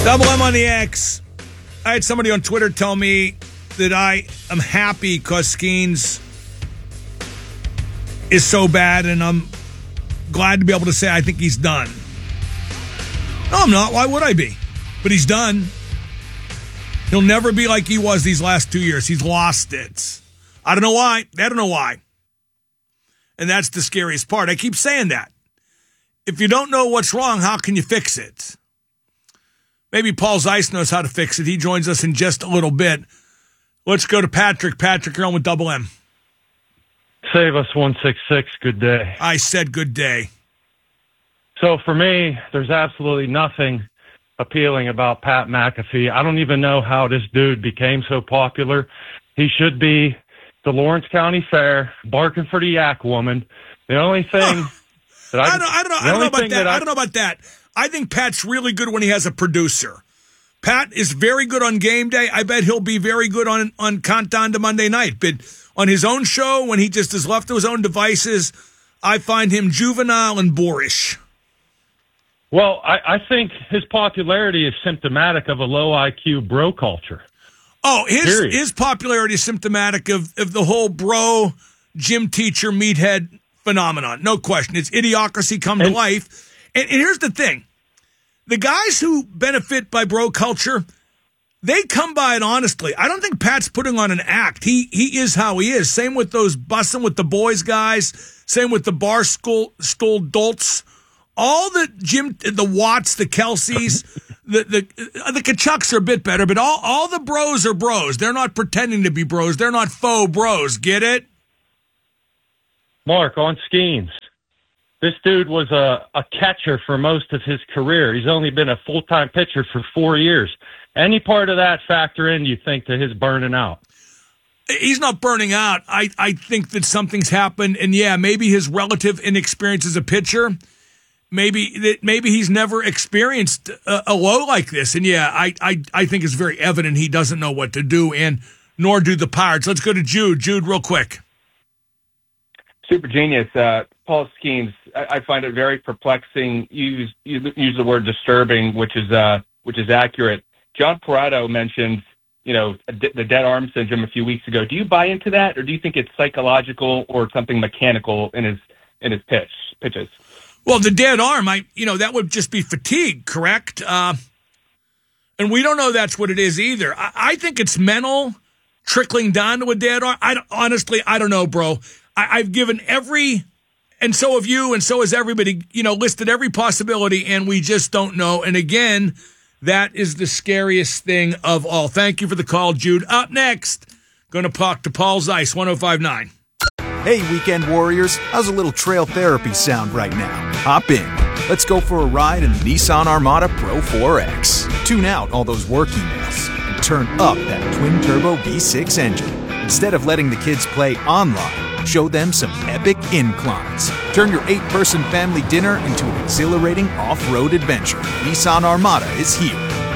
Double M on the X. I had somebody on Twitter tell me that I am happy because Skeens is so bad, and I'm glad to be able to say I think he's done. No, I'm not. Why would I be? But he's done. He'll never be like he was these last 2 years. He's lost it. I don't know why. I don't know why. And that's the scariest part. I keep saying that. If you don't know what's wrong, how can you fix it? Maybe Paul Zeiss knows how to fix it. He joins us in just a little bit. Let's go to Patrick. Patrick, you're on with Double M. Save us 166. Good day. I said good day. So for me, there's absolutely nothing appealing about Pat McAfee. I don't even know how this dude became so popular. He should be the Lawrence County Fair, barking for the yak woman. The only thing that I don't know about that. I don't know about that. I think Pat's really good when he has a producer. Pat is very good on game day. I bet he'll be very good on Countdown to Monday Night. But on his own show, when he just is left to his own devices, I find him juvenile and boorish. Well, I think his popularity is symptomatic of a low IQ bro culture. Oh, his popularity is symptomatic of the whole bro, gym teacher, meathead phenomenon. No question. It's idiocracy come to life. And here's the thing. The guys who benefit by bro culture, they come by it honestly. I don't think Pat's putting on an act. He is how he is. Same with those bussing with the boys guys. Same with the bar stool dolts. All the the Watts, the Kelseys, the Kachucks are a bit better, but all the bros are bros. They're not pretending to be bros. They're not faux bros. Get it? Mark, on Skeens, this dude was a catcher for most of his career. He's only been a full-time pitcher for 4 years. Any part of that factor in, you think, to his burning out? He's not burning out. I think that something's happened, and yeah, maybe his relative inexperience as a pitcher, maybe he's never experienced a low like this. And yeah, I think it's very evident he doesn't know what to do, and nor do the Pirates. Let's go to Jude. Jude, real quick. Super genius. Paul Skeens, I find it very perplexing. You use the word disturbing, which is accurate. John Parado mentioned, the dead arm syndrome a few weeks ago. Do you buy into that, or do you think it's psychological or something mechanical in his pitches? Well, the dead arm, that would just be fatigue, correct? And we don't know that's what it is either. I think it's mental, trickling down to a dead arm. Honestly, I don't know, bro. I've given and so have you, and so has everybody, listed every possibility, and we just don't know. And again, that is the scariest thing of all. Thank you for the call, Jude. Up next, going to talk to Paul Zeiss, 105.9. Hey, weekend warriors, how's a little trail therapy sound right now? Hop in. Let's go for a ride in the Nissan Armada Pro 4X. Tune out all those work emails and turn up that twin-turbo V6 engine. Instead of letting the kids play online, show them some epic inclines. Turn your 8-person family dinner into an exhilarating off-road adventure. Nissan Armada is here.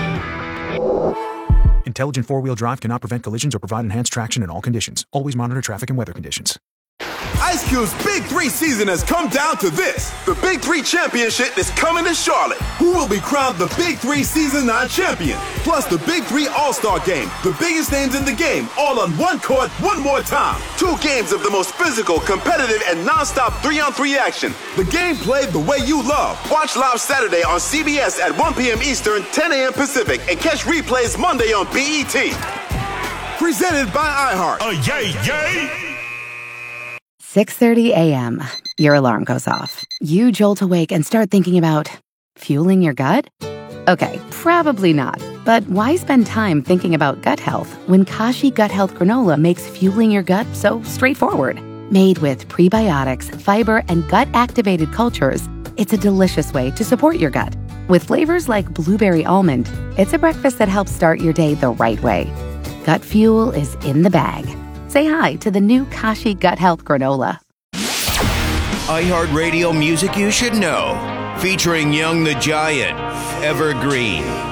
Intelligent four-wheel drive cannot prevent collisions or provide enhanced traction in all conditions. Always monitor traffic and weather conditions. Ice Cube's Big 3 season has come down to this. The Big 3 Championship is coming to Charlotte. Who will be crowned the Big 3 Season 9 champion? Plus the Big 3 All-Star Game. The biggest names in the game, all on one court, one more time. 2 games of the most physical, competitive, and non-stop 3-on-3 action. The game played the way you love. Watch live Saturday on CBS at 1 p.m. Eastern, 10 a.m. Pacific, and catch replays Monday on BET. Presented by iHeart. Yay! 6:30 a.m. Your alarm goes off. You jolt awake and start thinking about fueling your gut? Okay, probably not. But why spend time thinking about gut health when Kashi Gut Health Granola makes fueling your gut so straightforward? Made with prebiotics, fiber, and gut-activated cultures, it's a delicious way to support your gut. With flavors like blueberry almond, it's a breakfast that helps start your day the right way. Gut fuel is in the bag. Say hi to the new Kashi Gut Health Granola. iHeartRadio music you should know. Featuring Young the Giant, Evergreen,